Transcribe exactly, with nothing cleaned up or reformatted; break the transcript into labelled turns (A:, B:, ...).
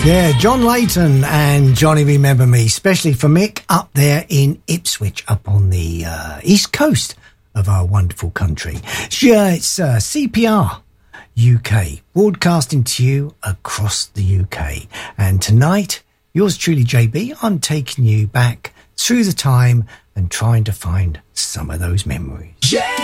A: Yeah, John Layton and Johnny Remember Me, especially for Mick up there in Ipswich, up on the uh, east coast of our wonderful country. Yeah, it's uh, C P R U K, broadcasting to you across the U K. And tonight, yours truly, J B, I'm taking you back through the time and trying to find some of those memories. Yeah!